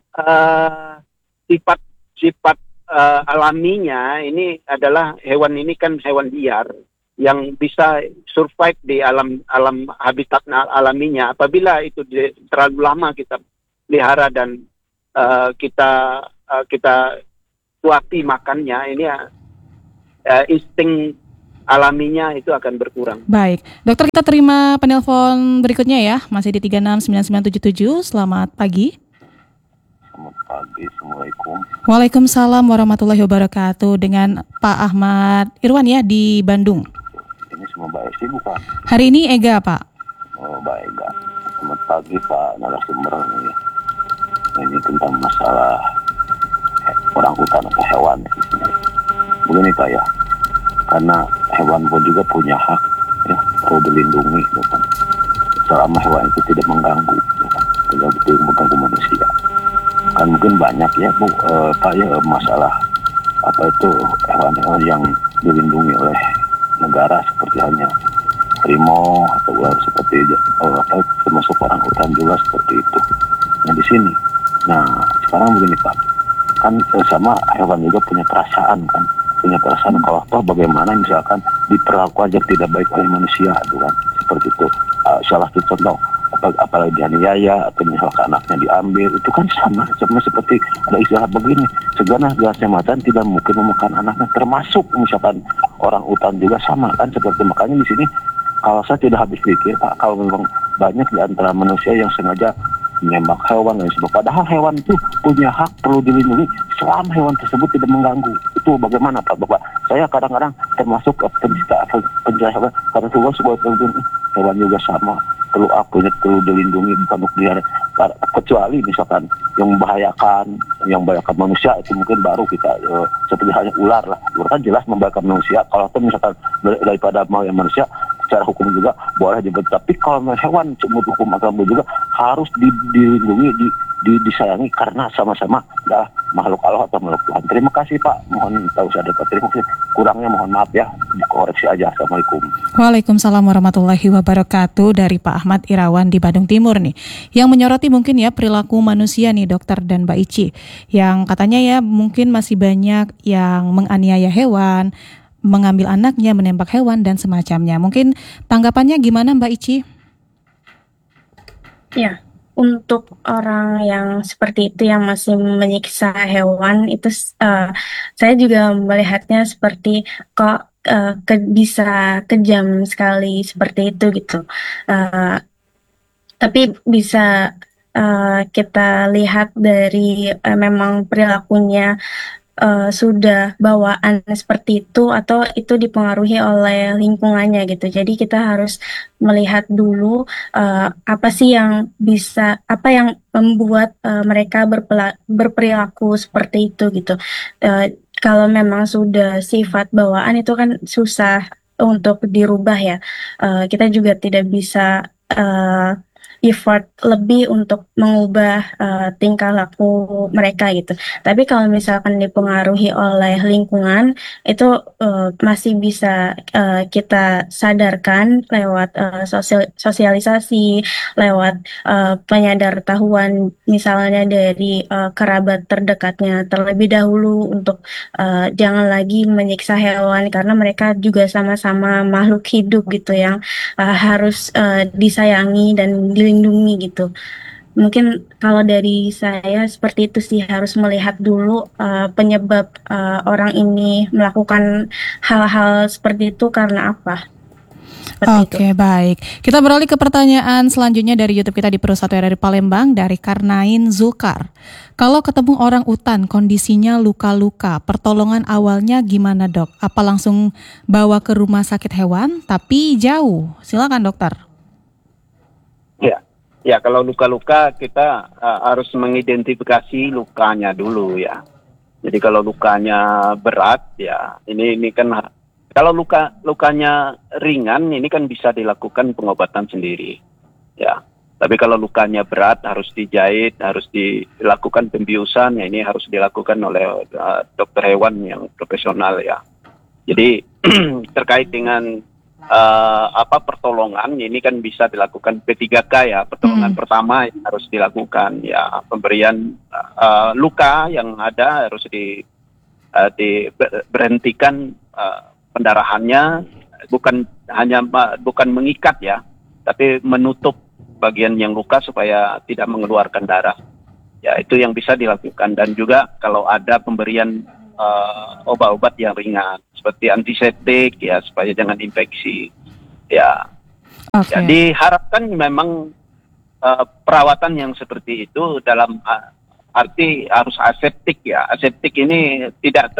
sifat alaminya ini adalah hewan ini kan hewan liar yang bisa survive di alam habitat alaminya. Apabila itu terlalu lama kita pelihara dan kita kuati makannya, ini insting alaminya itu akan berkurang. Baik, dokter, kita terima penelpon berikutnya ya, masih di 369977. Selamat pagi. Selamat pagi, Assalamualaikum. Waalaikumsalam warahmatullahi wabarakatuh. Dengan Pak Ahmad Irwan ya di Bandung. Ini semua Mbak Esti bukan? Hari ini Ega, Pak. Oh, Mbak Ega. Selamat pagi Pak narasumber. Ini tentang masalah orang hutan atau hewan. Begini Pak ya, karena hewan pun juga punya hak ya, perlu dilindungi bukan? Selama hewan itu tidak mengganggu bukan? Tidak betul mengganggu manusia. Kan mungkin banyak ya Bu, Pak ya, masalah hewan-hewan yang dilindungi oleh negara seperti halnya harimau atau ular seperti termasuk orang hutan juga seperti itu. Nah di sini, sekarang begini Pak, kan sama hewan juga punya perasaan kalau bagaimana misalkan diperlakukan aja tidak baik oleh manusia, kan seperti itu. Salah satu contoh, apalagi dianiaya atau misalkan anaknya diambil, itu kan sama seperti ada istilah begini, segala gelasnya macan tidak mungkin memakan anaknya, termasuk misalkan orang hutan juga sama kan seperti. Makanya di sini kalau saya tidak habis pikir Pak, kalau memang banyak di antara manusia yang sengaja menembak hewan dan sebagainya, padahal hewan itu punya hak perlu dilindungi selama hewan tersebut tidak mengganggu. Itu bagaimana Pak Bapak? Saya kadang-kadang termasuk pencinta hewan, karena juga sebuah hewan juga sama perlu dilindungi, bukan untuk dipelihara. Kecuali misalkan yang membahayakan manusia, itu mungkin baru kita seperti halnya ular lah. Ular kan jelas membahayakan manusia. Kalau itu misalkan daripada mau yang manusia, secara hukum juga boleh dibentuk. Tapi kalau hewan, menurut hukum agama juga harus dilindungi, disayangi karena sama-sama adalah makhluk Allah atau makhluk Tuhan. Terima kasih Pak. Mohon tahu saya dapat terima kasih. Kurangnya mohon maaf ya. Dikoreksi aja. Assalamualaikum. Waalaikumsalam warahmatullahi wabarakatuh. Dari Pak Ahmad Irawan di Bandung Timur nih, yang menyoroti mungkin ya perilaku manusia nih Dokter dan Mbak Ici, yang katanya ya mungkin masih banyak yang menganiaya hewan, mengambil anaknya, menembak hewan dan semacamnya. Mungkin tanggapannya gimana Mbak Ici? Ya, untuk orang yang seperti itu yang masih menyiksa hewan itu saya juga melihatnya seperti kok bisa kejam sekali seperti itu gitu. Tapi bisa kita lihat dari memang perilakunya sudah bawaan seperti itu atau itu dipengaruhi oleh lingkungannya gitu. Jadi kita harus melihat dulu apa yang membuat mereka berperilaku seperti itu gitu. Kalau memang sudah sifat bawaan itu kan susah untuk dirubah ya. Kita juga tidak bisa effort lebih untuk mengubah tingkah laku mereka gitu. Tapi kalau misalkan dipengaruhi oleh lingkungan, itu masih bisa kita sadarkan lewat sosialisasi, lewat penyadartahuan misalnya dari kerabat terdekatnya terlebih dahulu untuk jangan lagi menyiksa hewan karena mereka juga sama-sama makhluk hidup gitu yang harus disayangi dan dilindungi gitu. Mungkin kalau dari saya seperti itu sih, harus melihat dulu penyebab orang ini melakukan hal-hal seperti itu karena apa. Oke, baik. Kita beralih ke pertanyaan selanjutnya dari YouTube kita di Pro 1 RRI Palembang dari Karnain Zulkar. Kalau ketemu orang utan kondisinya luka-luka, pertolongan awalnya gimana dok? Apa langsung bawa ke rumah sakit hewan tapi jauh? Silakan dokter. Ya kalau luka-luka kita harus mengidentifikasi lukanya dulu ya. Jadi kalau lukanya berat ya ini kan, kalau lukanya ringan ini kan bisa dilakukan pengobatan sendiri ya. Tapi kalau lukanya berat harus dijahit, harus dilakukan pembiusan ya, ini harus dilakukan oleh dokter hewan yang profesional ya. Jadi terkait dengan pertolongan ini kan bisa dilakukan P3K ya, pertolongan pertama yang harus dilakukan ya, pemberian luka yang ada harus diberhentikan pendarahannya, bukan mengikat ya, tapi menutup bagian yang luka supaya tidak mengeluarkan darah ya, itu yang bisa dilakukan. Dan juga kalau ada pemberian obat-obat yang ringan seperti antiseptik ya, supaya jangan infeksi ya. Okay. Ya, diharapkan memang perawatan yang seperti itu dalam arti harus aseptik ya. Aseptik ini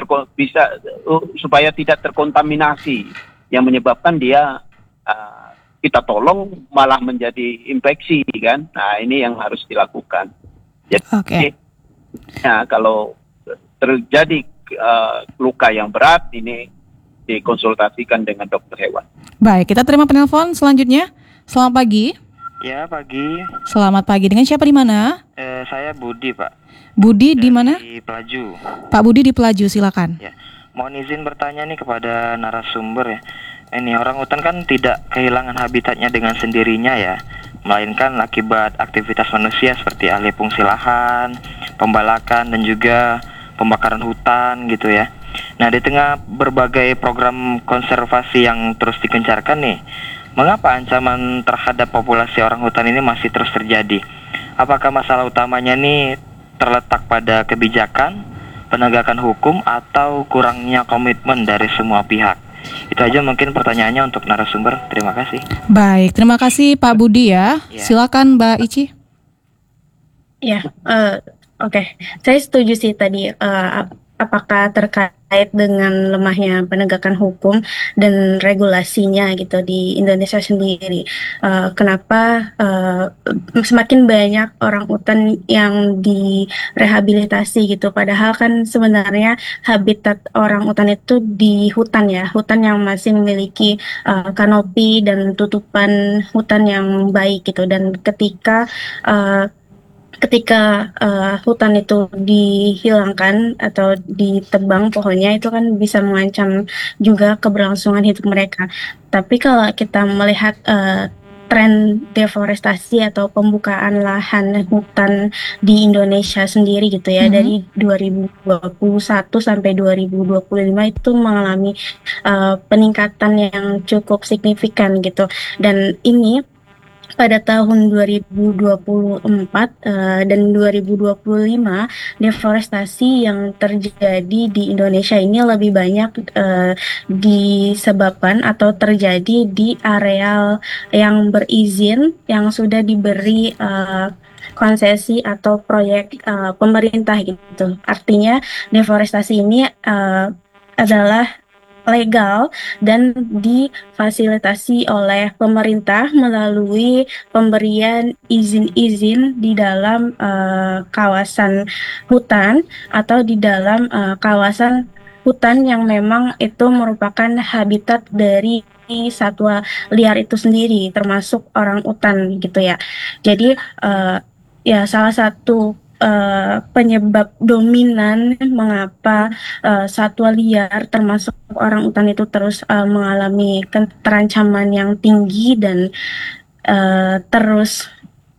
supaya tidak terkontaminasi yang menyebabkan dia kita tolong malah menjadi infeksi kan. Nah ini yang harus dilakukan. Jadi kalau terjadi luka yang berat ini dikonsultasikan dengan dokter hewan. Baik, kita terima penelpon selanjutnya. Selamat pagi. Ya, pagi. Selamat pagi. Dengan siapa di mana? Saya Budi, Pak. Budi di mana? Di Pelaju. Pak Budi di Pelaju, silakan. Ya. Mohon izin bertanya nih kepada narasumber ya. Ini orang hutan kan tidak kehilangan habitatnya dengan sendirinya ya, melainkan akibat aktivitas manusia seperti alih fungsi lahan, pembalakan dan juga pembakaran hutan gitu ya. Nah, di tengah berbagai program konservasi yang terus dikencarkan nih, mengapa ancaman terhadap populasi orang hutan ini masih terus terjadi? Apakah masalah utamanya nih terletak pada kebijakan, penegakan hukum, atau kurangnya komitmen dari semua pihak? Itu aja mungkin pertanyaannya untuk narasumber. Terima kasih. Baik, terima kasih Pak Budi ya. Silakan Mbak Ici. Ya, Oke. Saya setuju sih tadi apakah terkait terkait dengan lemahnya penegakan hukum dan regulasinya gitu di Indonesia sendiri. Kenapa semakin banyak orang utan yang direhabilitasi gitu, padahal kan sebenarnya habitat orang utan itu di hutan ya, hutan yang masih memiliki kanopi dan tutupan hutan yang baik gitu. Dan ketika hutan itu dihilangkan atau ditebang pohonnya, itu kan bisa mengancam juga keberlangsungan hidup mereka. Tapi kalau kita melihat tren deforestasi atau pembukaan lahan hutan di Indonesia sendiri gitu ya, dari 2021 sampai 2025 itu mengalami peningkatan yang cukup signifikan gitu. Dan ini pada tahun 2024 dan 2025, deforestasi yang terjadi di Indonesia ini lebih banyak disebabkan atau terjadi di areal yang berizin, yang sudah diberi konsesi atau proyek pemerintah gitu. Artinya deforestasi ini adalah legal dan difasilitasi oleh pemerintah melalui pemberian izin-izin di dalam kawasan hutan atau di dalam kawasan hutan yang memang itu merupakan habitat dari satwa liar itu sendiri, termasuk orang utan gitu ya. Jadi ya salah satu penyebab dominan mengapa satwa liar termasuk orang utan itu terus mengalami keterancaman yang tinggi dan terus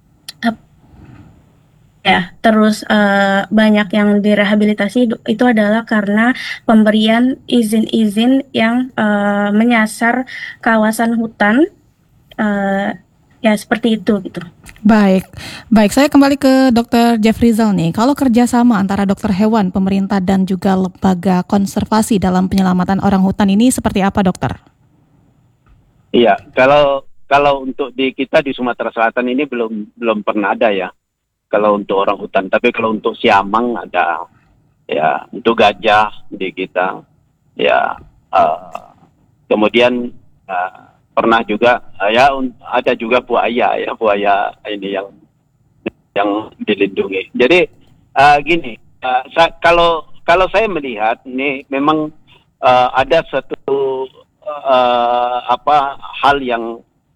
banyak yang direhabilitasi, itu adalah karena pemberian izin-izin yang menyasar kawasan hutan, ya seperti itu gitu. Baik, saya kembali ke Dr. Jeffrizal nih. Kalau kerjasama antara dokter hewan, pemerintah dan juga lembaga konservasi dalam penyelamatan orang hutan ini seperti apa, dokter? Iya, kalau untuk di kita di Sumatera Selatan ini belum pernah ada ya. Kalau untuk orang hutan, tapi kalau untuk siamang ada, ya untuk gajah di kita, ya kemudian pernah juga ada juga buaya ini yang dilindungi. Jadi gini, kalau saya melihat ini memang ada satu hal yang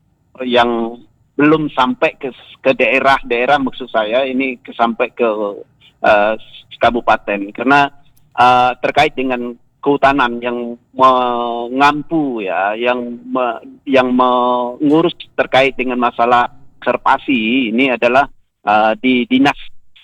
belum sampai ke daerah-daerah, maksud saya ini sampai ke kabupaten, karena terkait dengan kehutanan yang mengampu ya, yang mengurus terkait dengan masalah konservasi ini adalah di dinas.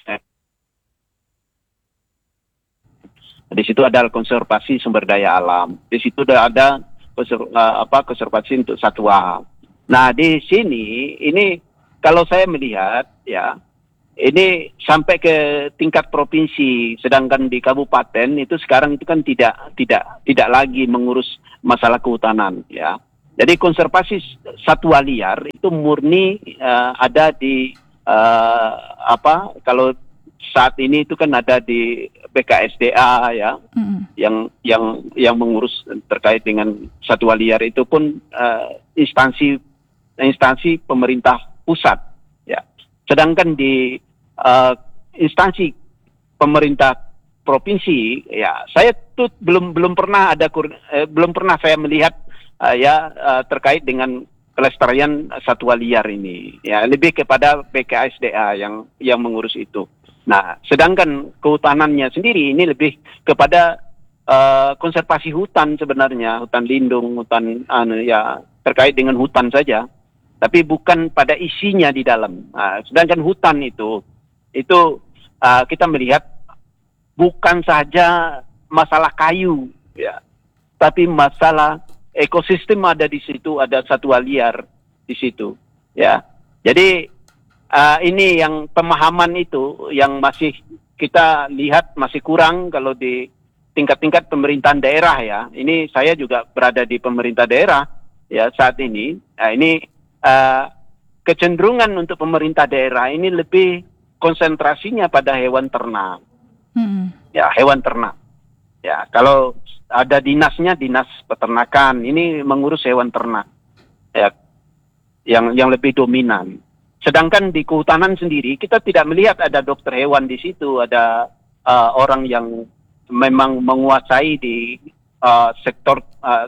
Di situ ada konservasi sumber daya alam. Di situ ada konservasi untuk satwa. Nah, di sini ini kalau saya melihat ya, ini sampai ke tingkat provinsi, sedangkan di kabupaten itu sekarang itu kan tidak lagi mengurus masalah kehutanan ya. Jadi konservasi satwa liar itu murni ada di kalau saat ini itu kan ada di BKSDA ya, yang mengurus terkait dengan satwa liar, itu pun instansi pemerintah pusat ya. Sedangkan di instansi pemerintah provinsi ya, saya tuh belum pernah saya melihat terkait dengan kelestarian satwa liar ini ya, lebih kepada BKSDA yang mengurus itu. Nah, sedangkan kehutanannya sendiri ini lebih kepada konservasi hutan sebenarnya, hutan lindung, hutan terkait dengan hutan saja, tapi bukan pada isinya di dalam. Nah, sedangkan hutan itu kita melihat bukan saja masalah kayu ya, tapi masalah ekosistem ada di situ, ada satwa liar di situ ya. Jadi ini yang pemahaman itu yang masih kita lihat masih kurang kalau di tingkat-tingkat pemerintahan daerah ya. Ini saya juga berada di pemerintah daerah ya saat ini. Nah, ini kecenderungan untuk pemerintah daerah ini lebih konsentrasinya pada hewan ternak. Ya, hewan ternak. Ya, kalau ada dinasnya, dinas peternakan, ini mengurus hewan ternak, ya, yang lebih dominan. Sedangkan di kehutanan sendiri kita tidak melihat ada dokter hewan di situ, ada orang yang memang menguasai di sektor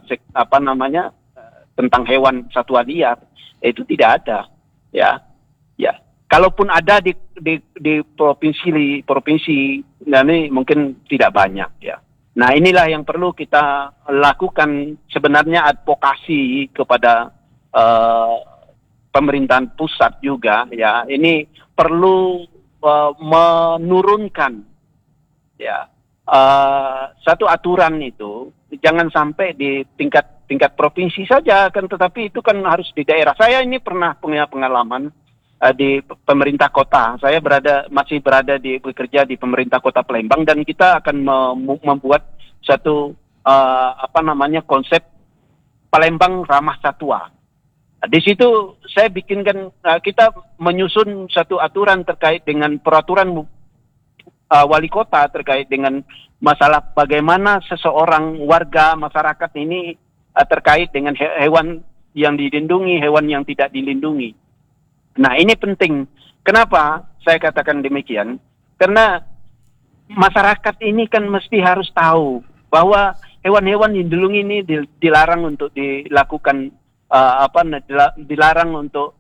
tentang hewan satwa liar, itu tidak ada, ya. Kalaupun ada di provinsi, nah ini mungkin tidak banyak, ya. Nah, inilah yang perlu kita lakukan sebenarnya, advokasi kepada pemerintahan pusat juga, ya. Ini perlu menurunkan, ya, satu aturan itu jangan sampai di tingkat provinsi saja kan, tetapi itu kan harus di daerah. Saya ini pernah punya pengalaman di pemerintah kota. Saya bekerja di pemerintah kota Palembang, dan kita akan membuat satu konsep Palembang ramah satwa. Di situ saya bikinkan, kita menyusun satu aturan terkait dengan peraturan wali kota terkait dengan masalah bagaimana seseorang warga masyarakat ini terkait dengan hewan yang dilindungi, hewan yang tidak dilindungi. Nah, ini penting. Kenapa saya katakan demikian? Karena masyarakat ini kan mesti harus tahu bahwa hewan-hewan dilindungi ini dilarang untuk dilakukan dilarang untuk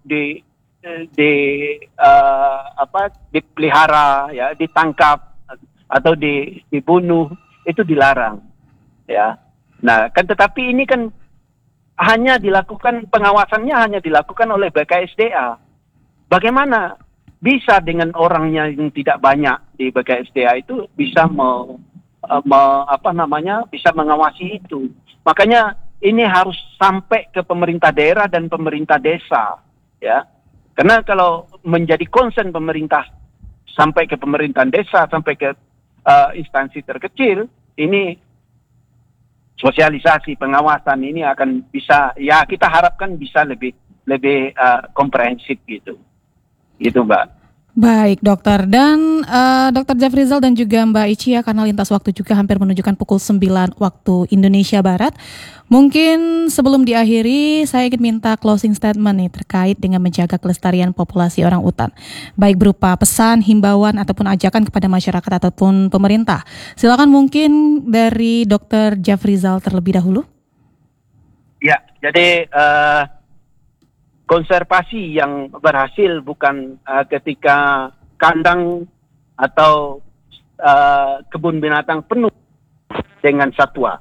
dipelihara, ya, ditangkap atau dibunuh, itu dilarang, ya. Nah, kan tetapi ini kan hanya dilakukan, pengawasannya hanya dilakukan oleh BKSDA. Bagaimana bisa dengan orangnya yang tidak banyak di BKSDA itu bisa bisa mengawasi itu. Makanya ini harus sampai ke pemerintah daerah dan pemerintah desa, ya. Karena kalau menjadi concern pemerintah sampai ke pemerintahan desa, sampai ke instansi terkecil, ini sosialisasi pengawasan ini akan bisa, ya, kita harapkan bisa lebih komprehensif gitu. Gitu, Mbak. Baik, dokter. Dan Dr. Jafrizal dan juga Mbak Ici, ya, karena lintas waktu juga hampir menunjukkan pukul 9 waktu Indonesia Barat. Mungkin sebelum diakhiri, saya ingin minta closing statement nih terkait dengan menjaga kelestarian populasi orang utan. Baik berupa pesan, himbauan, ataupun ajakan kepada masyarakat ataupun pemerintah. Silakan mungkin dari Dr. Jafrizal terlebih dahulu. Ya, jadi konservasi yang berhasil bukan ketika kandang atau kebun binatang penuh dengan satwa.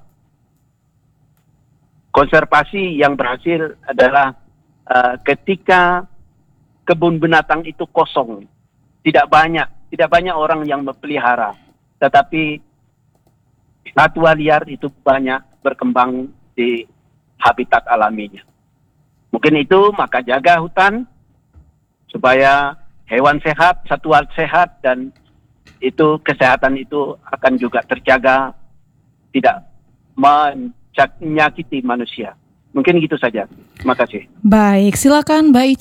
Konservasi yang berhasil adalah ketika kebun binatang itu kosong, tidak banyak orang yang memelihara, tetapi satwa liar itu banyak berkembang di habitat alaminya. Mungkin itu, maka jaga hutan supaya hewan sehat, satwa sehat, dan itu kesehatan itu akan juga terjaga, tidak menyakiti manusia. Mungkin gitu saja. Terima kasih. Baik, silakan Mbak Ici.